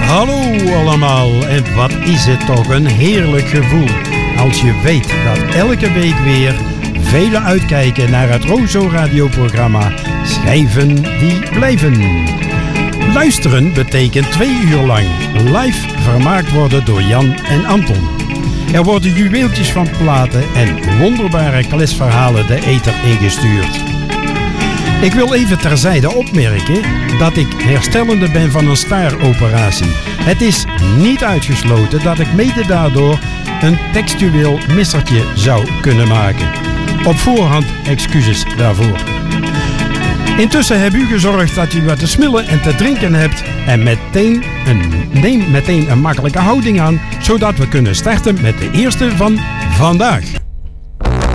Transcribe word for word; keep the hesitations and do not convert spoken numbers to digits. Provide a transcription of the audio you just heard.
Hallo allemaal, en wat is het toch een heerlijk gevoel als je weet dat elke week weer velen uitkijken naar het Rozo radioprogramma Schijven die blijven. Luisteren betekent twee uur lang live vermaakt worden door Jan en Anton. Er worden juweeltjes van platen en wonderbare kletsverhalen de ether ingestuurd. Ik wil even terzijde opmerken dat ik herstellende ben van een staaroperatie. Het is niet uitgesloten dat ik mede daardoor een textueel missertje zou kunnen maken. Op voorhand excuses daarvoor. Intussen heb u gezorgd dat u wat te smillen en te drinken hebt en meteen een, neem meteen een makkelijke houding aan, zodat we kunnen starten met de eerste van vandaag.